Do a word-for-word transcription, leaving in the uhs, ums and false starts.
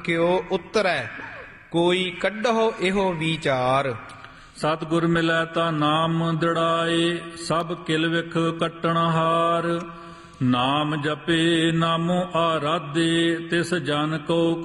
ਕਿਉ ਉਤਰੈ, ਕੋਈ ਕੱਢੋ ਇਹੋ ਵਿਚਾਰ। ਸਤਿਗੁਰ ਮਿਲੈ ਤਾਂ ਨਾਮ ਦ੍ਰਿੜਾਏ, ਸਭ ਕਿਲ ਵਿਖ ਕੱਟਣ ਹਾਰ। ਨਾਮ ਜਪੇ ਨਾਮੋ ਆਰਾਧੇ, ਤਿਸ ਜਨ ਕੋ